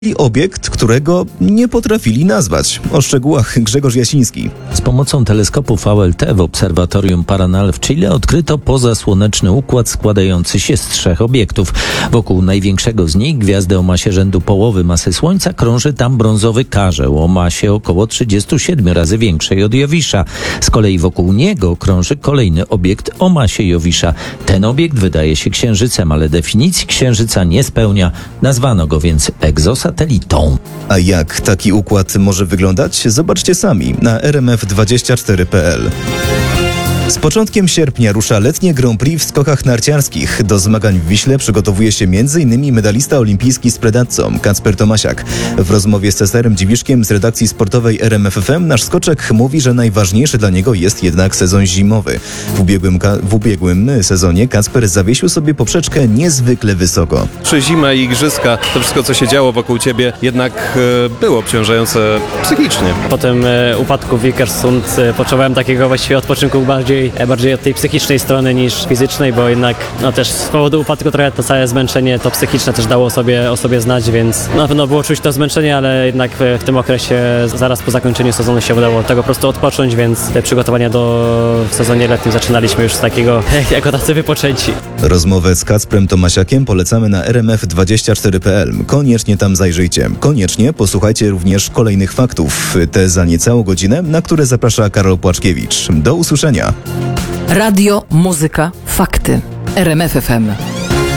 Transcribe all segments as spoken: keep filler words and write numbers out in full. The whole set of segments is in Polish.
I obiekt, którego nie potrafili nazwać. O szczegółach Grzegorz Jasiński. Z pomocą teleskopu V L T w Obserwatorium Paranal w Chile odkryto pozasłoneczny układ składający się z trzech obiektów. Wokół największego z nich, gwiazdy o masie rzędu połowy masy Słońca, krąży tam brązowy karzeł o masie około trzydzieści siedem razy większej od Jowisza. Z kolei wokół niego krąży kolejny obiekt o masie Jowisza. Ten obiekt wydaje się księżycem, ale definicji księżyca nie spełnia. Nazwano go więc egzosatelitą. A jak taki układ może wyglądać? Zobaczcie sami na r m f dwadzieścia cztery kropka p l. Z początkiem sierpnia rusza letnie Grand Prix w skokach narciarskich. Do zmagań w Wiśle przygotowuje się między innymi medalista olimpijski z Predacą, Kacper Tomasiak. W rozmowie z Cezarem Dziwiszkiem z redakcji sportowej R M F F M nasz skoczek mówi, że najważniejszy dla niego jest jednak sezon zimowy. W ubiegłym, w ubiegłym sezonie Kacper zawiesił sobie poprzeczkę niezwykle wysoko. Czy zima i igrzyska, to wszystko co się działo wokół ciebie jednak e, było obciążające psychicznie. Po tym e, upadku w Vikersund e, potrzebowałem takiego właściwie odpoczynku bardziej bardziej od tej psychicznej strony niż fizycznej, bo jednak no też z powodu upadku trochę to całe zmęczenie, to psychiczne też dało sobie, o sobie znać, więc na pewno było czuć to zmęczenie, ale jednak w, w tym okresie zaraz po zakończeniu sezonu się udało tego po prostu odpocząć, więc te przygotowania do w sezonie letnim zaczynaliśmy już z takiego jako tacy wypoczęci. Rozmowę z Kacprem Tomasiakiem polecamy na r m f dwadzieścia cztery kropka p l. Koniecznie tam zajrzyjcie. Koniecznie posłuchajcie również kolejnych faktów. Te za niecałą godzinę, na które zaprasza Karol Płaczkiewicz. Do usłyszenia. Radio, muzyka, fakty. R M F F M.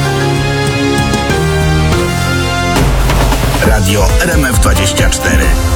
Radio R M F dwadzieścia cztery.